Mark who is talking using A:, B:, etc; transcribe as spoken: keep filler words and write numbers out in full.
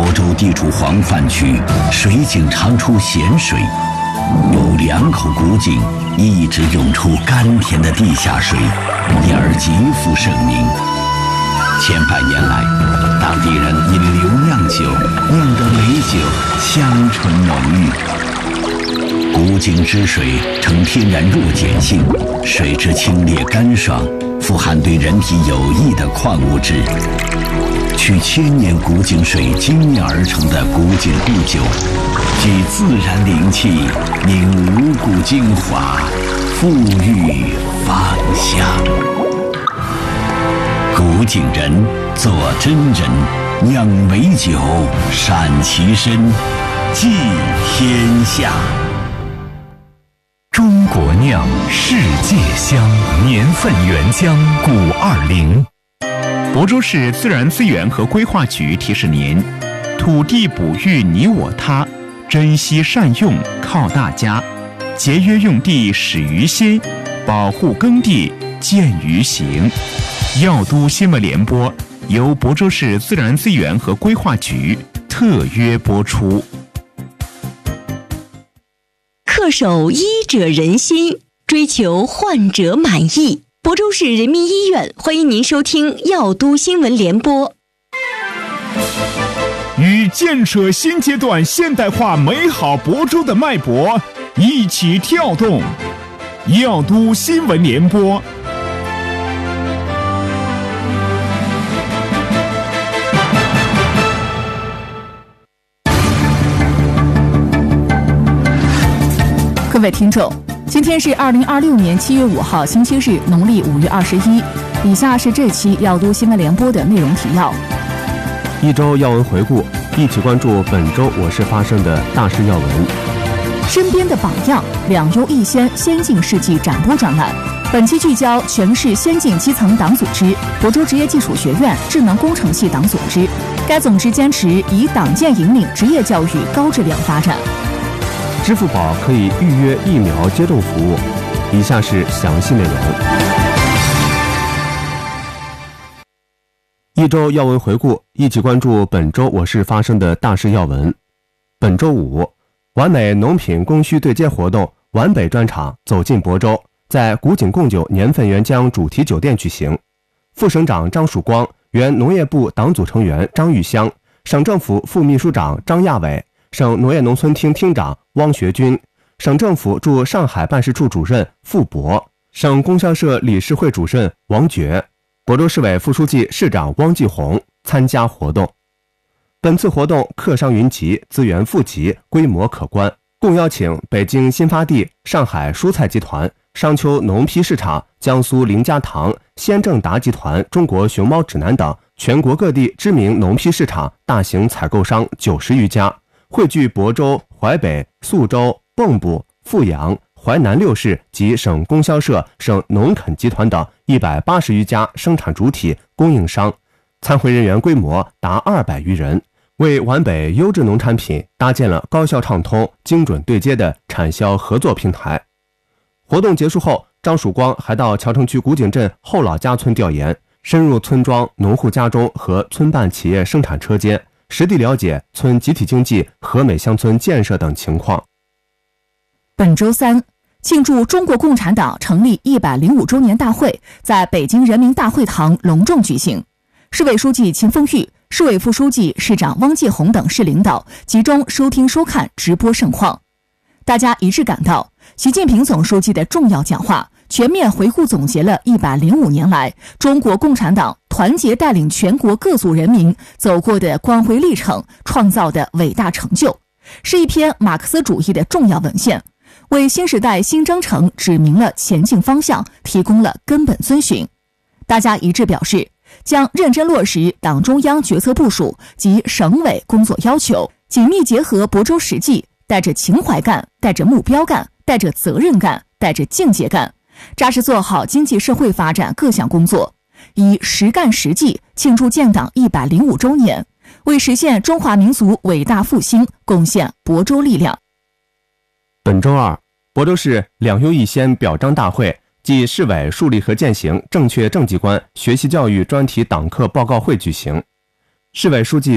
A: 亳州地处黄泛区，水井常出咸水，有两口古井一直涌出甘甜的地下水，因而极负盛名。千百年来，当地人因留酿酒酿得美酒香醇浓郁。古井之水呈天然弱碱性，水质清冽干爽，富含对人体有益的矿物质。取千年古井水精炼而成的古井固酒，具自然灵气，凝五谷精华，馥郁芳香。古井人做真人，酿美酒，善其身，济天下。
B: 中国酿，世界香，年份原浆古二零。亳州市自然资源和规划局提示您：土地哺育你我他，珍惜善用靠大家，节约用地始于心，保护耕地见于行。药都新闻联播由亳州市自然资源和规划局特约播出。
C: 恪守医者仁心，追求患者满意。亳州市人民医院欢迎您收听药都新闻联播。
B: 与建设新阶段现代化美好亳州的脉搏一起跳动，药都新闻联播。
D: 各位听众，今天是二零二六年七月五号星期日，农历五月二十一。以下是这期药都新闻联播的内容提要：
E: 一周要闻回顾，一起关注本周我市发生的大事要闻。
D: 身边的榜样，两优一先先进事迹展播专栏。本期聚焦全市先进基层党组织，亳州职业技术学院智能工程系党组织。该总支坚持以党建引领职业教育高质量发展。
E: 支付宝可以预约疫苗接种服务。以下是详细内容。一周要闻回顾，一起关注本周我市发生的大事要闻。本周五，完美农品供需对接活动皖北专场走进亳州，在古井贡酒年份原浆主题酒店举行。副省长张曙光、原农业部党组成员张玉香、省政府副秘书长张亚伟、省农业农村厅厅长汪学军、省政府驻上海办事处主任傅博、省供销社理事会主任王觉、亳州市委副书记、市长汪继红参加活动。本次活动客商云集，资源富集，规模可观，共邀请北京新发地、上海蔬菜集团、商丘农批市场、江苏林家堂、先正达集团、中国熊猫指南等全国各地知名农批市场大型采购商九十余家，汇聚亳州、淮北、宿州、蚌埠、阜阳、淮南六市及省供销社、省农垦集团等一百八十余家生产主体供应商，参会人员规模达二百余人，为皖北优质农产品搭建了高效畅通、精准对接的产销合作平台。活动结束后，张曙光还到谯城区古井镇后老家村调研，深入村庄、农户家中和村办企业生产车间，实地了解村集体经济、和美乡村建设等情况。
D: 本周三，庆祝中国共产党成立一百零五周年大会在北京人民大会堂隆重举行。市委书记秦凤玉、市委副书记、市长汪继红等市领导集中收听收看直播盛况。大家一致感到，习近平总书记的重要讲话全面回顾总结了一百零五年来中国共产党团结带领全国各族人民走过的光辉历程，创造的伟大成就，是一篇马克思主义的重要文献，为新时代新征程指明了前进方向，提供了根本遵循。大家一致表示，将认真落实党中央决策部署及省委工作要求，紧密结合亳州实际，带着情怀干，带着目标干，带着责任干，带着境界干，扎实做好经济社会发展各项工作，以实干实际庆祝建党一百零五周年，为实现中华民族伟大复兴贡献亳州力量。
E: 本周二，亳州市两优一先表彰大会暨市委树立和践行正确政绩观学习教育专题党课报告会举行。市委书记